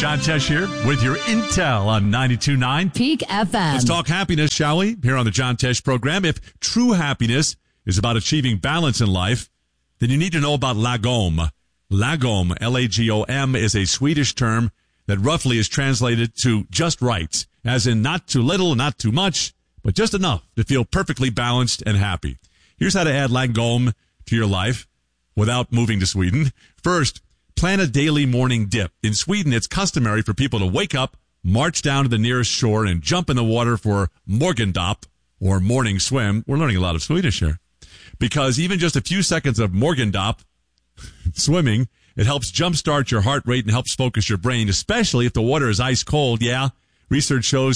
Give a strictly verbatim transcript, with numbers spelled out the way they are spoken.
John Tesh here with your intel on ninety-two point nine Peak F M. Let's talk happiness, shall we? Here on the John Tesh program. If true happiness is about achieving balance in life, then you need to know about lagom. Lagom, L A G O M, is a Swedish term that roughly is translated to just right, as in not too little, not too much, but just enough to feel perfectly balanced and happy. Here's how to add lagom to your life without moving to Sweden. First, plan a daily morning dip. In Sweden, it's customary for people to wake up, march down to the nearest shore, and jump in the water for morgendopp, or morning swim. We're learning a lot of Swedish here. Because even just a few seconds of morgendopp, swimming, it helps jumpstart your heart rate and helps focus your brain, especially if the water is ice cold. Yeah, research shows